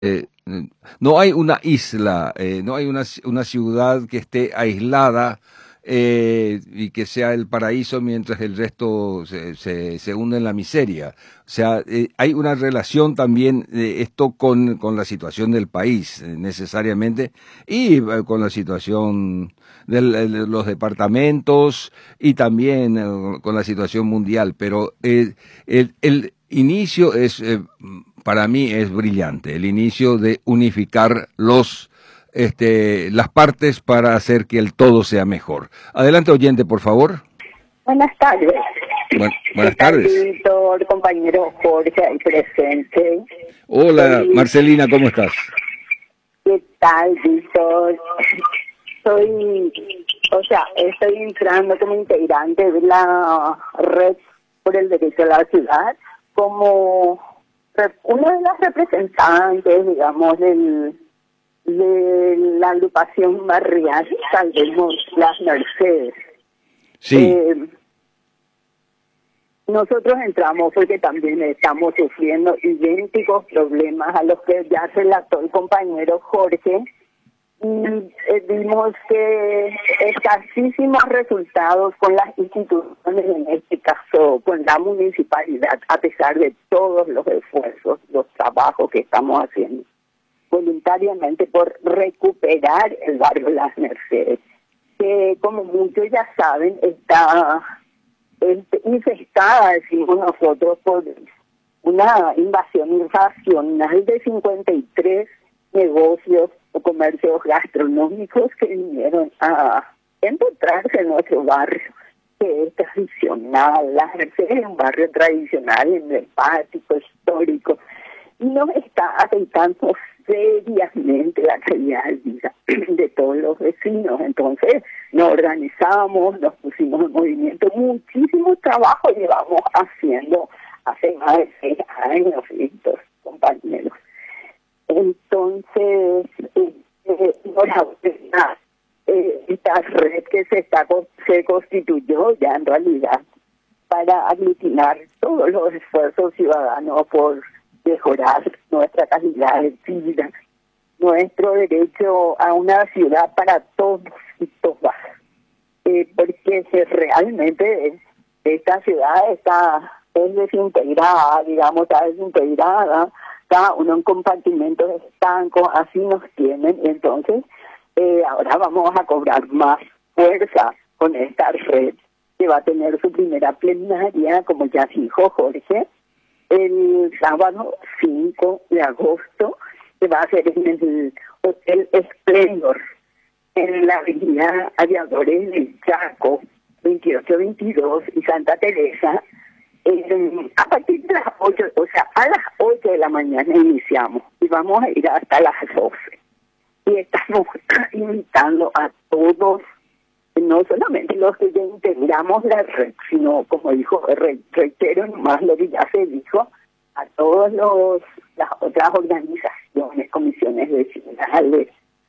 eh, no hay una isla, no hay una ciudad que esté aislada y que sea el paraíso mientras el resto se hunde en la miseria. O sea, hay una relación también de esto con la situación del país, necesariamente, y con la situación de los departamentos y también con la situación mundial. Pero el inicio es para mí es brillante, el inicio de unificar las partes para hacer que el todo sea mejor. Adelante, oyente, por favor. Buenas tardes. ¿Qué Buenas tal, tardes. Víctor, compañero Jorge, ahí presente? Hola, Soy, Marcelina, ¿cómo estás? ¿Qué tal, Víctor? Soy, estoy entrando como integrante de la Red por el Derecho a la Ciudad, como una de las representantes, digamos, de la agrupación barrial, Salvemos las Mercedes. Sí, Nosotros entramos porque también estamos sufriendo idénticos problemas a los que ya relató el compañero Jorge. Y vimos que escasísimos resultados con las instituciones, en este caso con la municipalidad, a pesar de todos los esfuerzos, los trabajos que estamos haciendo voluntariamente por recuperar el barrio Las Mercedes, que como muchos ya saben está infestada, decimos nosotros, por una invasión irracional de 53 negocios o comercios gastronómicos que vinieron a encontrarse en nuestro barrio, que es tradicional. Las Mercedes es un barrio tradicional, emblemático, histórico, y nos está afectando seriamente la calidad de vida de todos los vecinos. Entonces nos organizamos, nos pusimos en movimiento, muchísimo trabajo llevamos haciendo hace más de 6 años, estos compañeros. Entonces, esta red que se constituyó ya en realidad para aglutinar todos los esfuerzos ciudadanos por mejorar nuestra calidad de vida, nuestro derecho a una ciudad para todos y todas, porque realmente esta ciudad es desintegrada, digamos, está desintegrada, cada uno en compartimentos estancos, así nos tienen, y entonces ahora vamos a cobrar más fuerza con esta red, que va a tener su primera plenaria, como ya dijo Jorge, el sábado 5 de agosto, que va a ser en el Hotel Esplendor, en la avenida Aviadores del Chaco, 2822 y Santa Teresa. A partir de las 8, o sea, a las 8 de la mañana iniciamos y vamos a ir hasta las 12. Y estamos invitando a todos, no solamente los que ya integramos la red, sino, como dijo, reitero nomás lo que ya se dijo, a todas las otras organizaciones, comisiones vecinales,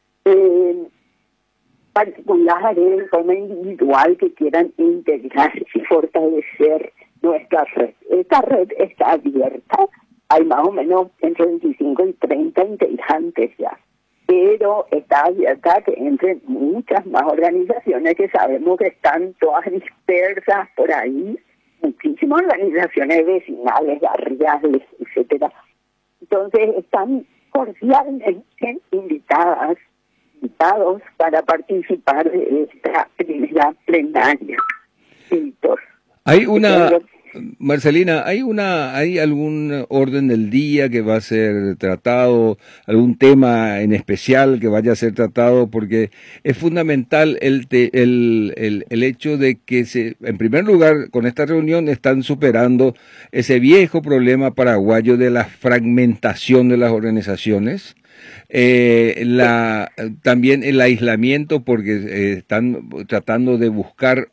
particulares, de forma individual, que quieran integrarse y fortalecer nuestra red. Esta red está abierta, hay más o menos entre 25 y 30 integrantes ya, pero está abierta a que entren muchas más organizaciones que sabemos que están todas dispersas por ahí, muchísimas organizaciones vecinales, barriales, etcétera. Entonces están cordialmente invitados para participar de esta primera plenaria. Víctor. hay una, Marcelina, ¿hay algún orden del día que va a ser tratado, algún tema en especial que vaya a ser tratado? Porque es fundamental el hecho de que en primer lugar, con esta reunión están superando ese viejo problema paraguayo de la fragmentación de las organizaciones. También el aislamiento, porque están tratando de buscar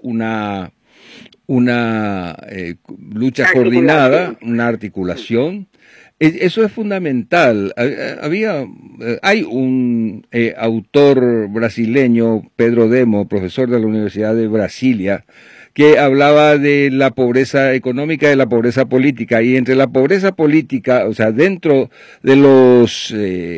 una lucha coordinada, una articulación. Eso es fundamental. Hay un autor brasileño, Pedro Demo, profesor de la Universidad de Brasilia, que hablaba de la pobreza económica y de la pobreza política. Y entre la pobreza política, o sea, dentro de los